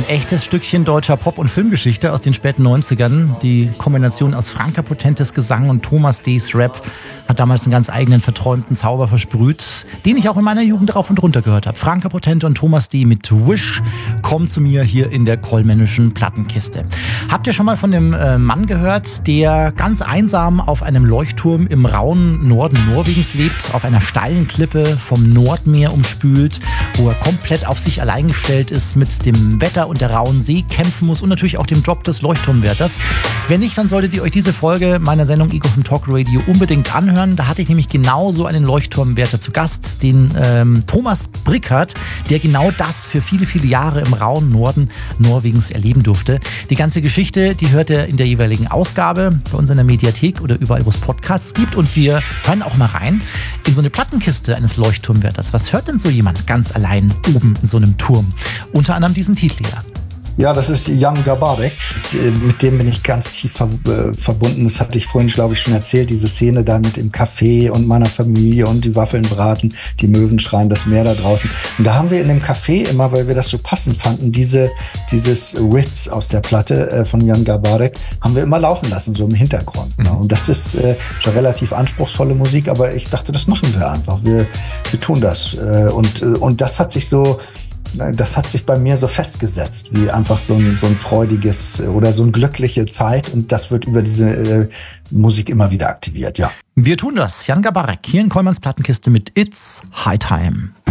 Ein echtes Stückchen deutscher Pop- und Filmgeschichte aus den späten 90ern. Die Kombination aus Franka Potentes Gesang und Thomas D.'s Rap hat damals einen ganz eigenen verträumten Zauber versprüht, den ich auch in meiner Jugend rauf und runter gehört habe. Franka Potente und Thomas D. mit Wish kommen zu mir hier in der Kollmännischen Plattenkiste. Habt ihr schon mal von dem Mann gehört, der ganz einsam auf einem Leuchtturm im rauen Norden Norwegens lebt, auf einer steilen Klippe vom Nordmeer umspült, wo er komplett auf sich allein gestellt ist, mit dem Wetter und der rauen See kämpfen muss und natürlich auch dem Job des Leuchtturmwärters? Wenn nicht, dann solltet ihr euch diese Folge meiner Sendung Ego vom Talk Radio unbedingt anhören. Da hatte ich nämlich genauso einen Leuchtturmwärter zu Gast, den Thomas Brickert, der genau das für viele, viele Jahre im rauen Norden Norwegens erleben durfte. Die ganze Geschichte, die hört ihr in der jeweiligen Ausgabe bei uns in der Mediathek oder überall, wo es Podcasts gibt. Und wir hören auch mal rein in so eine Plattenkiste eines Leuchtturmwärters. Was hört denn so jemand ganz allein oben in so einem Turm? Unter anderem diesen Titel hier. Ja, das ist Jan Garbarek. Mit dem bin ich ganz tief verbunden. Das hatte ich vorhin, glaube ich, schon erzählt. Diese Szene da mit dem Café und meiner Familie und die Waffeln braten, die Möwen schreien, das Meer da draußen. Und da haben wir in dem Café immer, weil wir das so passend fanden, dieses Ritz aus der Platte von Jan Garbarek, haben wir immer laufen lassen, so im Hintergrund. Mhm. Und das ist schon relativ anspruchsvolle Musik, aber ich dachte, das machen wir einfach. Wir tun das. Und das hat sich bei mir so festgesetzt, wie einfach so ein freudiges oder so eine glückliche Zeit, und das wird über diese Musik immer wieder aktiviert, ja. Wir tun das. Jan Garbarek hier in Kollmanns Plattenkiste mit It's High Time.